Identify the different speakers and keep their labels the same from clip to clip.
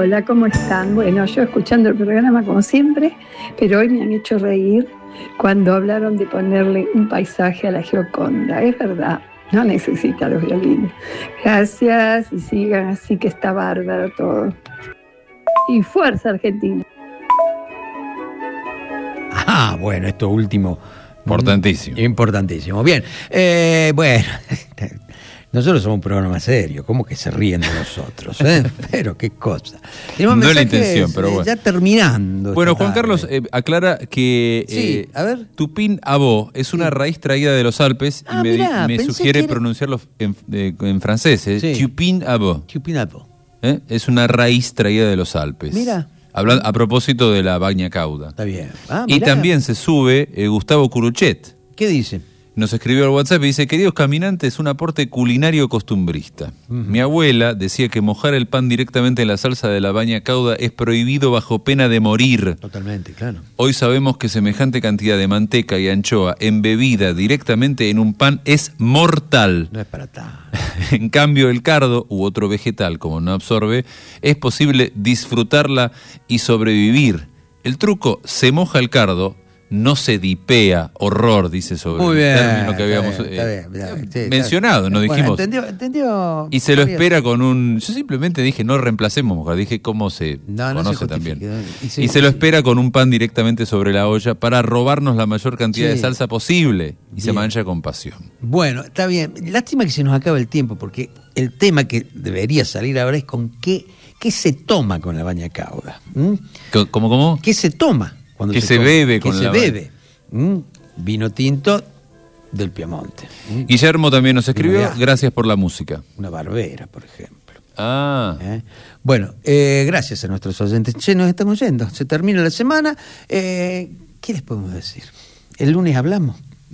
Speaker 1: Hola, ¿cómo están? Bueno, yo escuchando el programa como siempre, pero hoy me han hecho reír cuando hablaron de ponerle un paisaje a la Gioconda. Es verdad, no necesita los violines. Gracias y sigan así, que está bárbaro todo. Y fuerza, Argentina.
Speaker 2: Ah, bueno, esto último.
Speaker 3: Importantísimo.
Speaker 2: Importantísimo. Bien. Bueno, nosotros somos un programa serio. ¿Cómo que se ríen de nosotros? Pero qué cosa.
Speaker 3: No es la intención, pero bueno.
Speaker 2: Ya terminando.
Speaker 3: Bueno, Juan Carlos aclara que
Speaker 2: sí, a ver.
Speaker 3: Tupín Abo es una raíz traída de los Alpes y me sugiere pronunciarlo en francés.
Speaker 2: Sí.
Speaker 3: Tupín Abo.
Speaker 2: Tupín Abo.
Speaker 3: Es una raíz traída de los Alpes.
Speaker 2: Mira.
Speaker 3: A propósito de la Baña Cauda.
Speaker 2: Está bien.
Speaker 3: Y también se sube Gustavo Curuchet.
Speaker 2: ¿Qué dice?
Speaker 3: Nos escribió al WhatsApp y dice: queridos caminantes, un aporte culinario costumbrista. Mi abuela decía que mojar el pan directamente en la salsa de la Baña Cauda es prohibido bajo pena de morir.
Speaker 2: Totalmente, claro.
Speaker 3: Hoy sabemos que semejante cantidad de manteca y anchoa embebida directamente en un pan es mortal.
Speaker 2: No es para tanto.
Speaker 3: En cambio, el cardo u otro vegetal, como no absorbe, es posible disfrutarla y sobrevivir. El truco: se moja el cardo, no se dipea. Horror, dice sobre
Speaker 2: muy bien,
Speaker 3: el término que habíamos mencionado, no dijimos.
Speaker 2: Bueno, entendió.
Speaker 3: Y se lo espera con un... Yo simplemente dije, no reemplacemos mojar, dije cómo se conoce también. Y se lo espera con un pan directamente sobre la olla para robarnos la mayor cantidad de salsa posible. Y se mancha con pasión. Bueno,
Speaker 2: está bien. Lástima que se nos acaba el tiempo, porque el tema que debería salir ahora es con qué se toma con la Baña Cauda.
Speaker 3: ¿Cómo?
Speaker 2: ¿Qué se toma?
Speaker 3: Que se bebe con la...
Speaker 2: Que se bebe. Vino tinto del Piemonte.
Speaker 3: Guillermo también nos escribió: gracias por la música.
Speaker 2: Una Barbera, por ejemplo.
Speaker 3: Bueno,
Speaker 2: gracias a nuestros oyentes. Nos estamos yendo. Se termina la semana. ¿Qué les podemos decir? El lunes hablamos.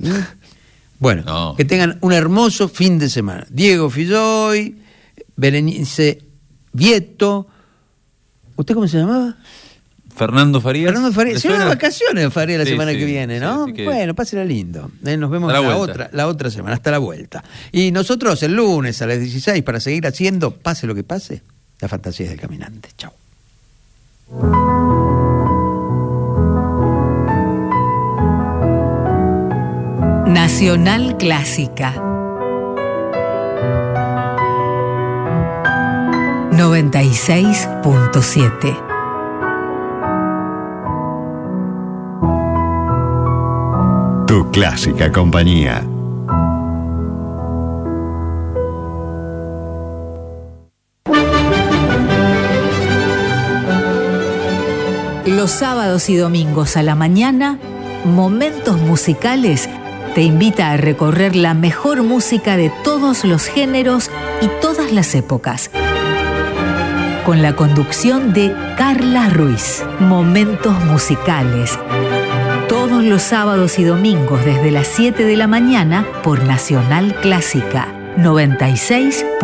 Speaker 2: Bueno, que tengan un hermoso fin de semana. Diego Filloy, Berenice Vieto. ¿Usted cómo se llamaba?
Speaker 3: Fernando Farías.
Speaker 2: Se van de vacaciones Farías la semana que viene, ¿no? Sí, bueno, pásela lindo. Nos vemos la otra semana, hasta la vuelta. Y nosotros el lunes a las 16 para seguir haciendo, pase lo que pase, la fantasía del caminante. Chao.
Speaker 4: Nacional Clásica 96.7.
Speaker 5: Tu clásica compañía.
Speaker 4: Los sábados y domingos a la mañana, Momentos Musicales te invita a recorrer la mejor música de todos los géneros y todas las épocas. Con la conducción de Carla Ruiz. Momentos Musicales. Todos los sábados y domingos desde las 7 de la mañana por Nacional Clásica 96.